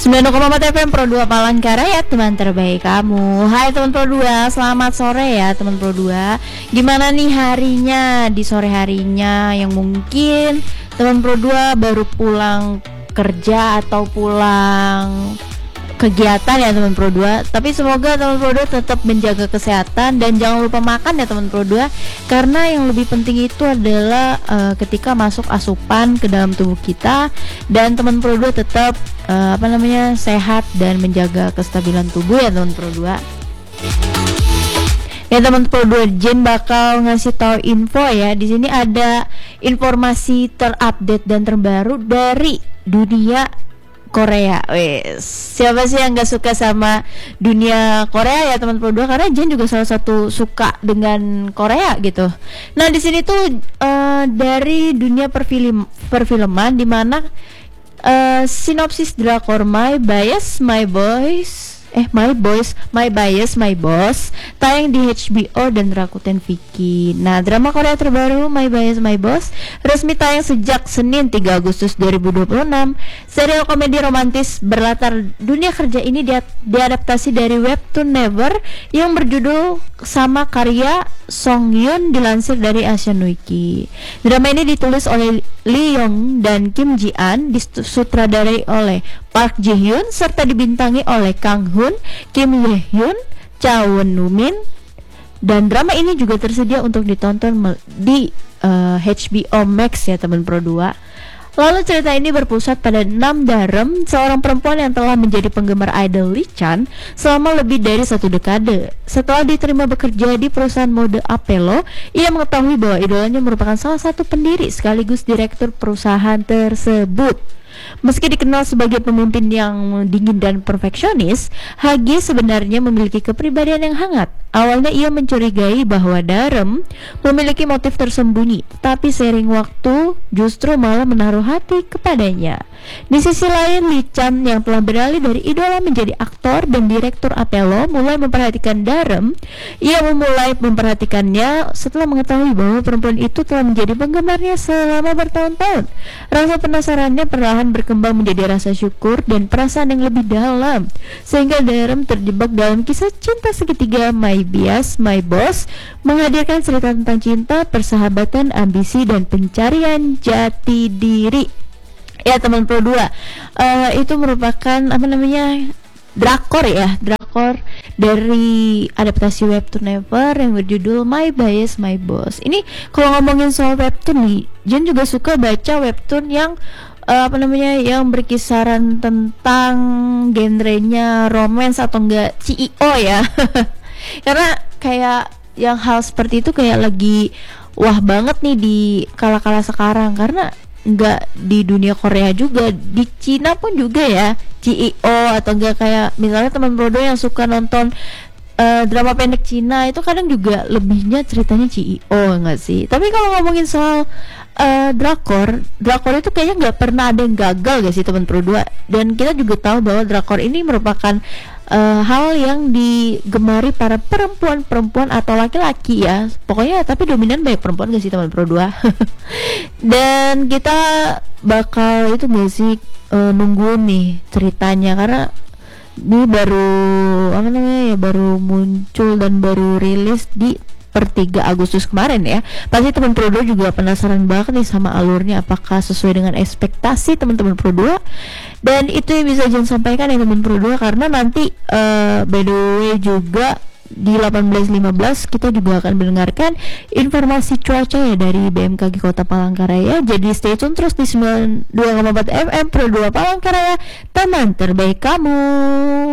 90,4 FM Pro 2 Palangkaraya, teman terbaik kamu. Hai teman Pro 2, selamat sore ya teman Pro 2. Gimana nih harinya, di sore harinya yang mungkin teman Pro 2 baru pulang kerja atau pulang kegiatan ya teman Pro 2. Tapi semoga teman Pro 2 tetap menjaga kesehatan dan jangan lupa makan ya teman Pro 2. Karena yang lebih penting itu adalah ketika masuk asupan ke dalam tubuh kita, dan teman Pro 2 tetap sehat dan menjaga kestabilan tubuh ya teman Pro 2. Ya teman Pro 2, Jen bakal ngasih tahu info ya. Di sini ada informasi terupdate dan terbaru dari dunia Korea. Wes, siapa sih yang gak suka sama dunia Korea ya teman Pro 2? Karena Jen juga salah satu suka dengan Korea gitu. Nah di sini tuh dari dunia perfilman, di mana sinopsis drakor My Bias My Boss tayang di HBO dan Rakuten Viki. Nah, drama Korea terbaru My Bias My Boss resmi tayang sejak Senin 3 Agustus 2026. Serial komedi romantis berlatar dunia kerja ini diadaptasi dari webtoon Never yang berjudul sama karya Song Yoon, dilansir dari Asian Wiki. Drama ini ditulis oleh Lee Young dan Kim Ji An, disutradarai oleh Park Ji Hyun serta dibintangi oleh Kang Hoon, Kim Ye Hyun, Cha Won Min. Dan drama ini juga tersedia untuk ditonton di HBO Max ya teman Pro 2. Lalu cerita ini berpusat pada Nam Darem, seorang perempuan yang telah menjadi penggemar idol Lee Chan selama lebih dari 1 dekade. Setelah diterima bekerja di perusahaan mode Apello, ia mengetahui bahwa idolanya merupakan salah satu pendiri sekaligus direktur perusahaan tersebut. Meski dikenal sebagai pemimpin yang dingin dan perfeksionis, HG sebenarnya memiliki kepribadian yang hangat. Awalnya ia mencurigai bahwa Darem memiliki motif tersembunyi, tapi seiring waktu justru malah menaruh hati kepadanya. Di sisi lain, Lee Chan yang telah beralih dari idola menjadi aktor dan direktur Apello mulai memperhatikan Darem. Ia memulai memperhatikannya setelah mengetahui bahwa perempuan itu telah menjadi penggemarnya selama bertahun-tahun. Rasa penasarannya perlahan berkembang menjadi rasa syukur dan perasaan yang lebih dalam, sehingga Darem terjebak dalam kisah cinta segitiga My Bias My Boss, menghadirkan cerita tentang cinta, persahabatan, ambisi, dan pencarian jati diri. Ya teman Pro 2, itu merupakan drakor dari adaptasi webtoon Never yang berjudul My Bias My Boss. Ini kalau ngomongin soal webtoon nih, Jen juga suka baca webtoon yang yang berkisaran tentang genrenya romance atau enggak CEO ya. Karena kayak yang hal seperti itu kayak lagi wah banget nih di kala-kala sekarang, karena enggak di dunia Korea juga, di Cina pun juga ya, CEO atau enggak kayak misalnya teman Brodo yang suka nonton drama pendek Cina itu kadang juga lebihnya ceritanya CEO enggak sih. Tapi kalau ngomongin soal drakor itu kayaknya nggak pernah ada yang gagal gak sih teman Pro 2. Dan kita juga tahu bahwa drakor ini merupakan hal yang digemari para perempuan atau laki-laki ya. Pokoknya tapi dominan banyak perempuan gak sih teman Pro 2. Dan kita bakal itu gak sih nunggu nih ceritanya, karena ini baru muncul dan baru rilis di per 3 Agustus kemarin ya. Pasti teman Pro 2 juga penasaran banget nih sama alurnya, apakah sesuai dengan ekspektasi teman-teman Pro 2. Dan itu yang bisa Jen sampaikan ya teman Pro 2, karena nanti by the way juga di 18.15 kita juga akan mendengarkan informasi cuaca ya dari BMKG Kota Palangkaraya. Jadi stay tune terus di 92,4 FM Pro 2 Palangkaraya, teman terbaik kamu.